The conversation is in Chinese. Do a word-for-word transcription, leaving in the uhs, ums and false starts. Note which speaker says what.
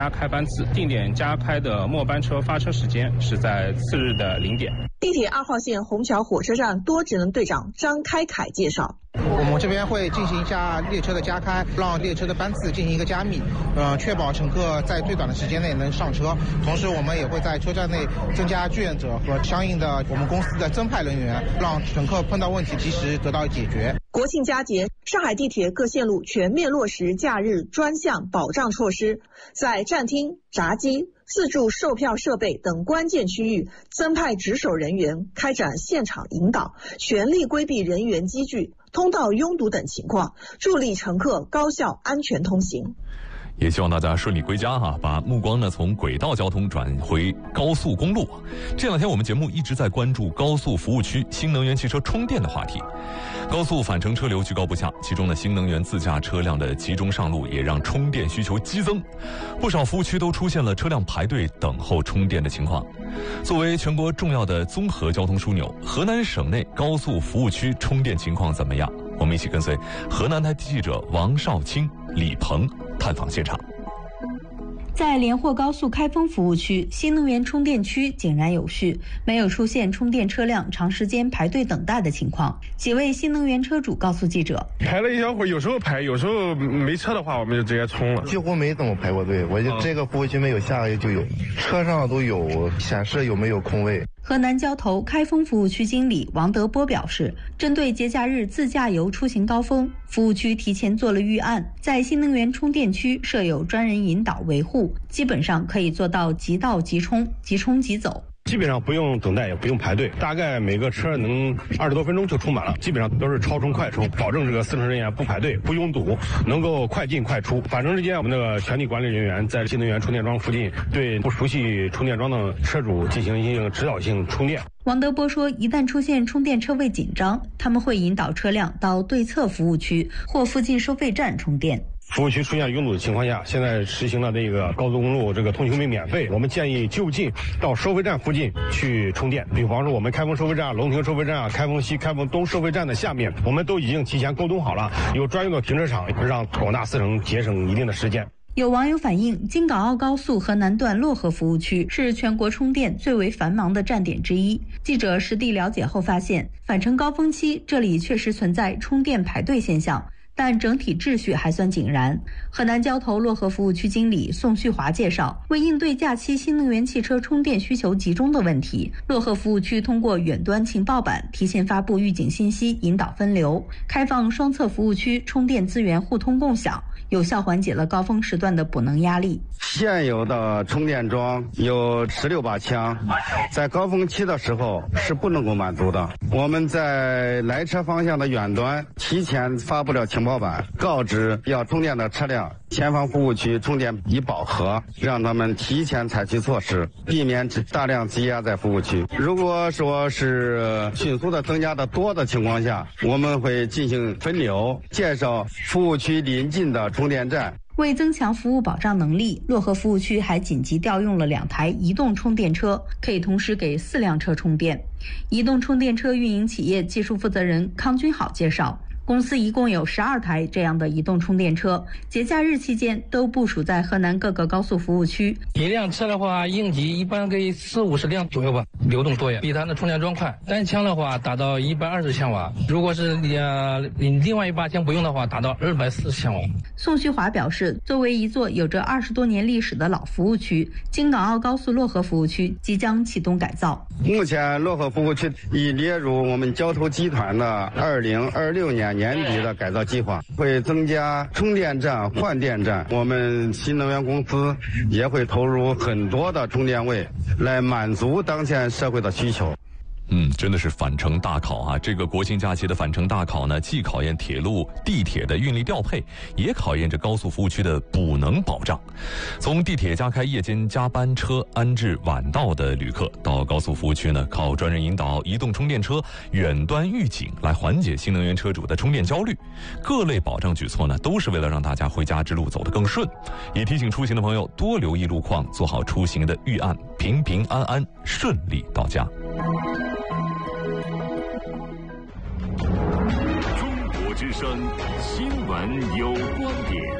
Speaker 1: 加开班次，定点加开的末班车发车时间是在次日的零点。
Speaker 2: 地铁二号线虹桥火车站多职能队长张开凯介绍，
Speaker 3: 我们这边会进行一下列车的加开，让列车的班次进行一个加密，呃，确保乘客在最短的时间内能上车。同时，我们也会在车站内增加志愿者和相应的我们公司的增派人员，让乘客碰到问题及时得到解决。
Speaker 2: 国庆佳节，上海地铁各线路全面落实假日专项保障措施，在站厅、闸机、自助售票设备等关键区域增派值守人员，开展现场引导，全力规避人员积聚、通道拥堵等情况，助力乘客高效安全通行。
Speaker 4: 也希望大家顺利归家哈，把目光呢从轨道交通转回高速公路。这两天我们节目一直在关注高速服务区新能源汽车充电的话题。高速返程车流居高不下，其中的新能源自驾车辆的集中上路，也让充电需求激增。不少服务区都出现了车辆排队等候充电的情况。作为全国重要的综合交通枢纽，河南省内高速服务区充电情况怎么样？我们一起跟随河南台记者王少卿、李鹏探访现场。
Speaker 5: 在连霍高速开封服务区，新能源充电区井然有序，没有出现充电车辆长时间排队等待的情况。几位新能源车主告诉记者，
Speaker 6: 排了一小会儿，有时候排，有时候没车的话，我们就直接充了。
Speaker 7: 几乎没怎么排过队，我就这个服务区没有，下个就有，车上都有显示有没有空位。
Speaker 5: 河南交投开封服务区经理王德波表示，针对节假日自驾游出行高峰，服务区提前做了预案，在新能源充电区设有专人引导维护，基本上可以做到即到即充，即充即走。
Speaker 6: 基本上不用等待，也不用排队，大概每个车能二十多分钟就充满了，基本上都是超充快充，保证这个司乘人员不排队、不拥堵，能够快进快出。返程之间，我们的全体管理人员在新能源充电桩附近，对不熟悉充电桩的车主进行一定指导性充电。
Speaker 5: 王德波说，一旦出现充电车位紧张，他们会引导车辆到对侧服务区或附近收费站充电。
Speaker 6: 服务区出现拥堵的情况下，现在实行了这个高速公路这个通行费免费，我们建议就近到收费站附近去充电。比方说我们开封收费站、龙亭收费站啊、开封西、开封东收费站的下面，我们都已经提前沟通好了，有专用的停车场，让广大司乘节省一定的时间。
Speaker 5: 有网友反映，京港澳高速河南段漯河服务区是全国充电最为繁忙的站点之一。记者实地了解后发现，返程高峰期这里确实存在充电排队现象，但整体秩序还算井然。河南交投漯河服务区经理宋旭华介绍，为应对假期新能源汽车充电需求集中的问题，漯河服务区通过远端情报板提前发布预警信息，引导分流，开放双侧服务区充电资源互通共享，有效缓解了高峰时段的补能压力。
Speaker 7: 现有的充电桩有十六把枪，在高峰期的时候是不能够满足的。我们在来车方向的远端提前发布了情报板，告知要充电的车辆前方服务区充电已饱和，让他们提前采取措施，避免大量积压在服务区。如果说是迅速的增加的多的情况下，我们会进行分流，介绍服务区邻近的充电站。
Speaker 5: 为增强服务保障能力，漯河服务区还紧急调用了两台移动充电车，可以同时给四辆车充电。移动充电车运营企业技术负责人康君好介绍，公司一共有十二台这样的移动充电车，节假日期间都部署在河南各个高速服务区。
Speaker 8: 一辆车的话，应急一般给四五十辆左右吧，流动作业比它的充电桩快。单枪的话达到一百二十千瓦，如果是呃另外一把枪不用的话，达到二百四十千瓦。
Speaker 5: 宋旭华表示，作为一座有着二十多年历史的老服务区，京港澳高速漯河服务区即将启动改造。
Speaker 7: 目前漯河服务区已列入我们交投集团的二零二六年年底的改造计划，会增加充电站、换电站。我们新能源公司也会投入很多的充电位，来满足当前社会的需求。
Speaker 4: 嗯，真的是返程大考啊！这个国庆假期的返程大考呢，既考验铁路、地铁的运力调配，也考验着高速服务区的补能保障。从地铁加开夜间加班车安置晚到的旅客，到高速服务区呢，靠专人引导、移动充电车、远端预警来缓解新能源车主的充电焦虑。各类保障举措呢，都是为了让大家回家之路走得更顺，也提醒出行的朋友多留意路况，做好出行的预案，平平安安顺利到家。
Speaker 9: 中国之声新闻有观点。